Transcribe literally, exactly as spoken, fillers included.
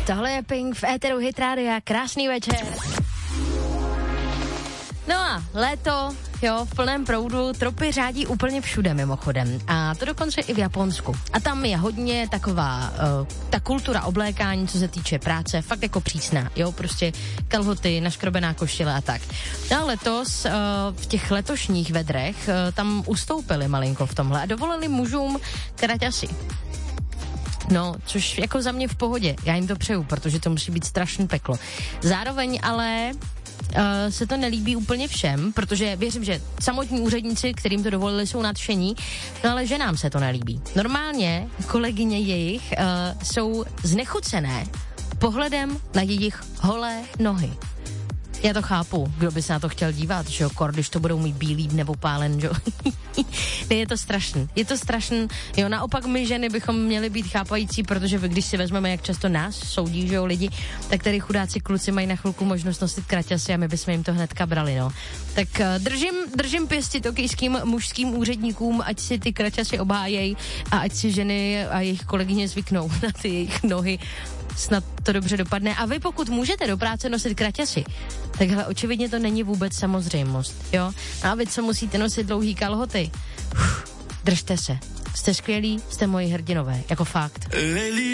Tohle je Pink v éteru Hit Rádia. Krásný večer. No a léto, jo, v plném proudu, tropy řádí úplně všude mimochodem. A to dokonce i v Japonsku. A tam je hodně taková, uh, ta kultura oblékání, co se týče práce, fakt jako přísná, jo, prostě kalhoty, naškrobená košile a tak. No a letos, uh, v těch letošních vedrech, uh, tam ustoupili malinko v tomhle a dovolili mužům kraťasy. No, což jako za mě v pohodě, já jim to přeju, protože to musí být strašný peklo. Zároveň ale uh, se to nelíbí úplně všem, protože věřím, že samotní úředníci, kterým to dovolili, jsou nadšení, no ale ženám se to nelíbí. Normálně kolegyně jejich uh, jsou znechucené pohledem na jejich holé nohy. Já to chápu, kdo by se na to chtěl dívat, že jo, kor, když to budou mít bílý nebo pálen, že jo. Ne, je to strašný, je to strašný, jo, naopak my ženy bychom měli být chápající, protože vy, když si vezmeme, jak často nás soudí, že jo, lidi, tak tady chudáci kluci mají na chvilku možnost nosit kraťasy a my bychom jim to hnedka brali, no. Tak uh, držím, držím pěsti tokijským mužským úředníkům, ať si ty kraťasy obhájejí a ať si ženy a jejich kolegyně zvyknou na ty jejich nohy. Snad to dobře dopadne. A vy, pokud můžete do práce nosit kraťasy, takhle očividně to není vůbec samozřejmost, jo? A vy, co musíte nosit dlouhý kalhoty, uf, držte se. Jste skvělí, jste moji hrdinové, jako fakt.